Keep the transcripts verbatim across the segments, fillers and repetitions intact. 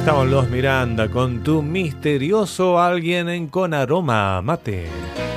estaban los Miranda con Tu Misterioso Alguien en Con Aroma Mate.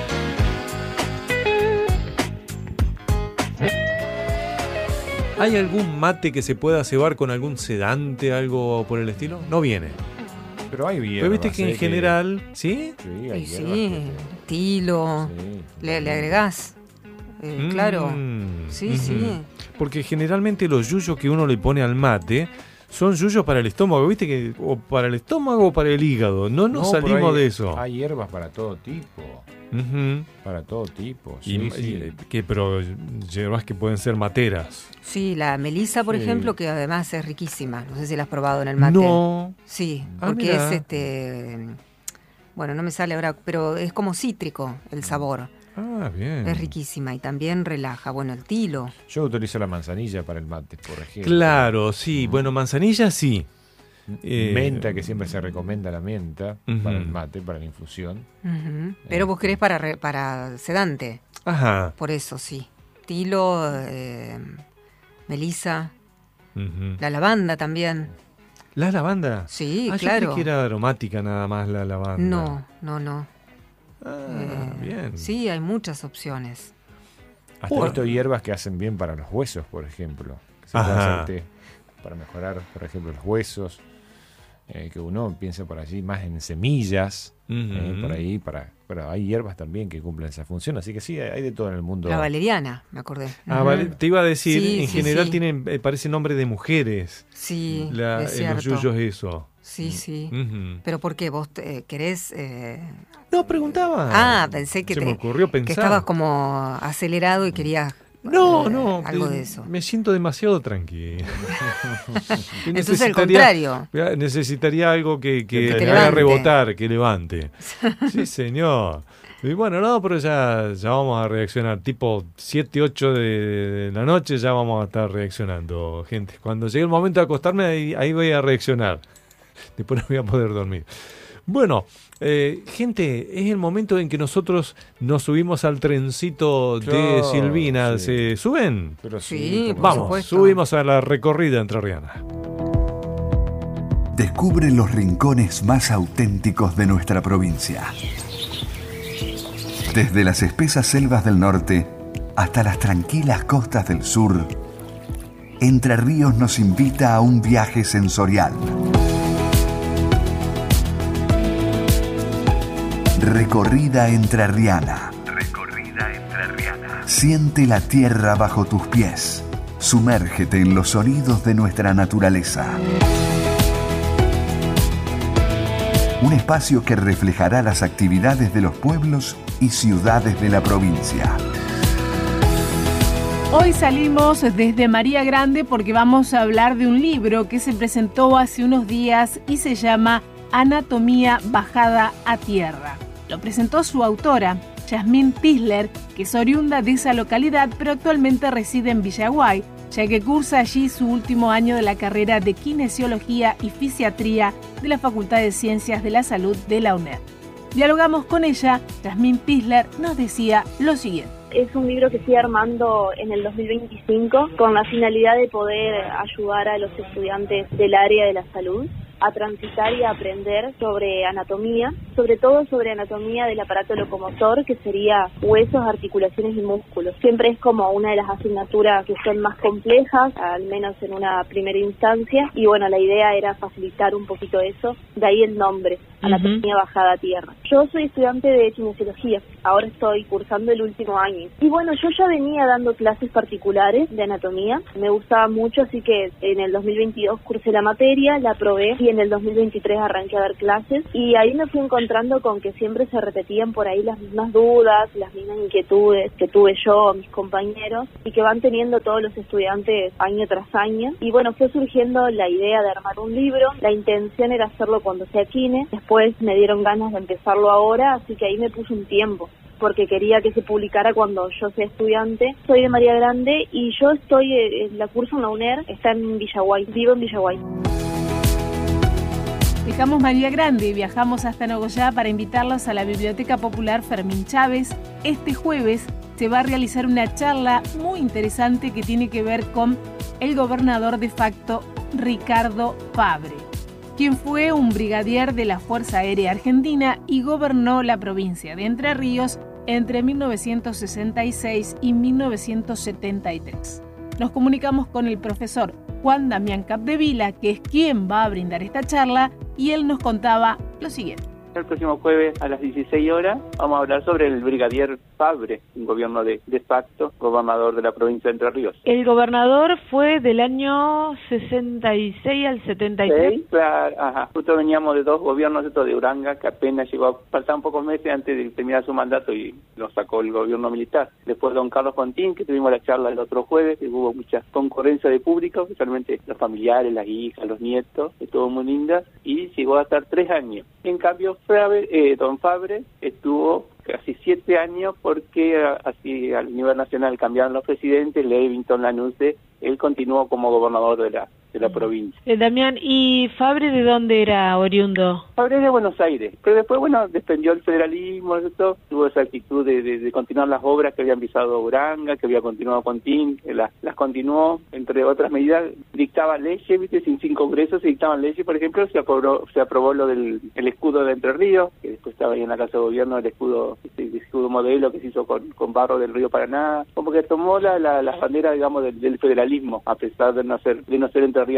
¿Hay algún mate que se pueda cebar con algún sedante, algo por el estilo? No viene. Pero hay hierbas. Pero viste que en ¿eh? general, ¿sí? Sí, hay Y sí, que... tilo, sí. le, le agregás. Eh, Mm, claro. Sí, ujú. sí. Porque generalmente los yuyos que uno le pone al mate son yuyos para el estómago, viste que o para el estómago o para el hígado. No nos No, pero salimos hay- de eso. Hay hierbas para todo tipo. Ujú. Para todo tipo. Sí, Y, sí. y- que, pero hierbas que pueden ser materas. Sí, la melisa, por Sí. ejemplo, que además es riquísima. No sé si la has probado en el mate. No. Sí, Ah, porque mirá. es este. Bueno, no me sale ahora, pero es como cítrico el sabor. Ah, bien. Es riquísima y también relaja. Bueno, el tilo. Yo utilizo la manzanilla para el mate, por ejemplo. Claro, sí. Bueno, manzanilla sí. Eh, Menta, que siempre se recomienda la menta Ujú. para el mate, para la infusión. Ujú. Pero vos querés para, re- para sedante. Ajá. Por eso, sí. Tilo, eh, melisa, Ujú. la lavanda también. ¿La lavanda? Sí, Ah, yo claro. creí que era aromática nada más la lavanda. No, no, no. Ah, Eh, bien. Sí, hay muchas opciones. Hasta he visto hierbas que hacen bien para los huesos, por ejemplo. Que se puede Ajá. hacer té para mejorar, por ejemplo, los huesos. Eh, que uno piensa por allí más en semillas, Ujú. eh, por ahí, para, pero hay hierbas también que cumplen esa función, así que sí, hay hay de todo en el mundo. La valeriana, me acordé. Ah, Ujú. vale, te iba a decir, Sí, en sí, general sí. tienen, eh, parece nombre de mujeres. Sí, La, es eh, los cierto. yuyos eso. Sí, sí. Ujú. ¿Pero por qué? ¿Vos eh, querés...? eh, No, preguntaba. Ah, pensé que, Se te- me ocurrió pensar. que estabas como acelerado y querías No, eh, no. algo te- de eso. Me siento demasiado tranquilo. Yo Entonces al necesitaría- contrario. Necesitaría algo que, que Que te me haga levante. rebotar, que levante. Sí, señor. Y bueno, no, pero ya, ya vamos a reaccionar. Tipo siete, ocho de, de la noche ya vamos a estar reaccionando, gente. Cuando llegue el momento de acostarme, ahí, ahí voy a reaccionar. Después no voy a poder dormir. Bueno, eh, gente, es el momento en que nosotros nos subimos al trencito de Yo, Silvina. sí. ¿Se suben? Pero Sí, como por Vamos, no. supuesto. subimos a la recorrida entrerriana. Descubre los rincones más auténticos de nuestra provincia. Desde las espesas selvas del norte hasta las tranquilas costas del sur, Entre Ríos nos invita a un viaje sensorial. Recorrida entrerriana. Recorrida entrerriana. Siente la tierra bajo tus pies. Sumérgete en los sonidos de nuestra naturaleza. Un espacio que reflejará las actividades de los pueblos y ciudades de la provincia. Hoy salimos desde María Grande porque vamos a hablar de un libro que se presentó hace unos días y se llama Anatomía bajada a tierra. Lo presentó su autora, Yasmín Tisler, que es oriunda de esa localidad pero actualmente reside en Villaguay, ya que cursa allí su último año de la carrera de Kinesiología y Fisiatría de la Facultad de Ciencias de la Salud de la UNED. Dialogamos con ella, Yasmín Tisler nos decía lo siguiente. Es un libro que estoy armando en el dos mil veinticinco con la finalidad de poder ayudar a los estudiantes del área de la salud a transitar y a aprender sobre anatomía, sobre todo sobre anatomía del aparato locomotor, que sería huesos, articulaciones y músculos. Siempre es como una de las asignaturas que son más complejas, al menos en una primera instancia, y bueno, la idea era facilitar un poquito eso, de ahí el nombre, Anatomía uh-huh. bajada a tierra. Yo soy estudiante de kinesiología, ahora estoy cursando el último año, y bueno, yo ya venía dando clases particulares de anatomía, me gustaba mucho, así que en el dos mil veintidós cursé la materia, la aprobé, y en el dos mil veintitrés arranqué a dar clases, y ahí me fui encontrando con que siempre se repetían por ahí las mismas dudas, las mismas inquietudes que tuve yo, mis compañeros, y que van teniendo todos los estudiantes año tras año. Y bueno, fue surgiendo la idea de armar un libro, la intención era hacerlo cuando sea kine, después me dieron ganas de empezarlo ahora, así que ahí me puse un tiempo, porque quería que se publicara cuando yo sea estudiante. Soy de María Grande y yo estoy en la curso en la UNER, está en Villaguay, vivo en Villaguay. Dejamos María Grande y viajamos hasta Nogoyá para invitarlos a la Biblioteca Popular Fermín Chávez. Este jueves se va a realizar una charla muy interesante que tiene que ver con el gobernador de facto Ricardo Fabre. quien fue un brigadier de la Fuerza Aérea Argentina y gobernó la provincia de Entre Ríos entre mil novecientos sesenta y seis y mil novecientos setenta y tres. Nos comunicamos con el profesor Juan Damián Capdevila, que es quien va a brindar esta charla, y él nos contaba lo siguiente. El próximo jueves a las dieciséis horas vamos a hablar sobre el brigadier Fabre, un gobierno de, de facto, gobernador de la provincia de Entre Ríos. El gobernador fue del año sesenta y seis al setenta y tres. Sí, claro, ajá. Justo veníamos de dos gobiernos, esto de Uranga, que apenas llegó, faltaban pocos meses antes de terminar su mandato y lo sacó el gobierno militar. Después don Carlos Pontín, que tuvimos la charla el otro jueves, que hubo mucha concurrencia de público, especialmente los familiares, las hijas, los nietos, estuvo muy linda, y llegó a estar tres años. En cambio, Fabre, eh, don Fabre estuvo casi siete años porque así a nivel nacional cambiaron los presidentes, Levington, Lanusse, él continuó como gobernador de la de la provincia. Eh, Damián, ¿y Fabre de dónde era oriundo? Fabre es de Buenos Aires, pero después, bueno, defendió el federalismo, eso, tuvo esa actitud de, de, de continuar las obras que había empezado Uranga, que había continuado Pontín, que las, las continuó, entre otras medidas, dictaba leyes, viste, sin, sin congreso se dictaban leyes, por ejemplo, se aprobó, se aprobó lo del el escudo de Entre Ríos, que después estaba ahí en la Casa de Gobierno, el escudo, este, el escudo modelo que se hizo con, con barro del río Paraná, como que tomó la, la, la bandera, digamos, del, del federalismo, a pesar de no ser, de no ser entrerriano.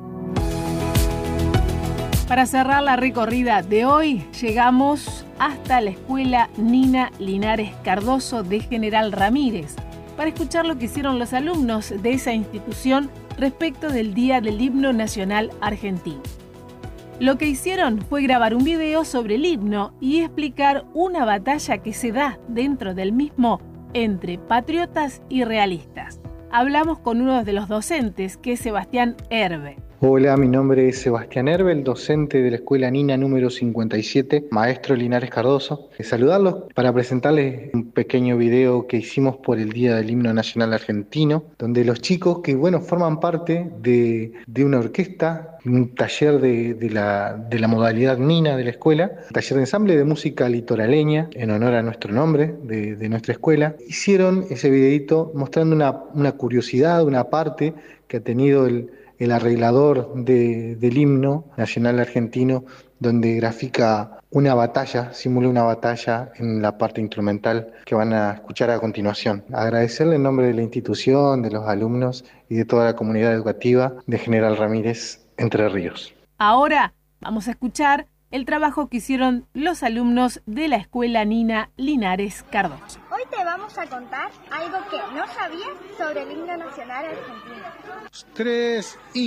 Para cerrar la recorrida de hoy, llegamos hasta la Escuela Nina Linares Cardoso de General Ramírez para escuchar lo que hicieron los alumnos de esa institución respecto del Día del Himno Nacional Argentino. Lo que hicieron fue grabar un video sobre el himno y explicar una batalla que se da dentro del mismo entre patriotas y realistas. Hablamos con uno de los docentes, que es Sebastián Herbe. Hola, mi nombre es Sebastián Herbe, el docente de la Escuela Nina número cincuenta y siete, maestro Linares Cardoso. Saludarlos para presentarles un pequeño video que hicimos por el Día del Himno Nacional Argentino, donde los chicos que, bueno, forman parte de, de una orquesta, un taller de, de, la, de la modalidad Nina de la escuela, un taller de ensamble de música litoraleña, en honor a nuestro nombre de, de nuestra escuela, hicieron ese videito mostrando una, una curiosidad, una parte que ha tenido el el arreglador de, del himno nacional argentino, donde grafica una batalla, simula una batalla en la parte instrumental que van a escuchar a continuación. Agradecerle en nombre de la institución, de los alumnos y de toda la comunidad educativa de General Ramírez, Entre Ríos. Ahora vamos a escuchar el trabajo que hicieron los alumnos de la Escuela Nina Linares Cardoso. Hoy te vamos a contar algo que no sabías sobre el himno nacional argentino. Tres y...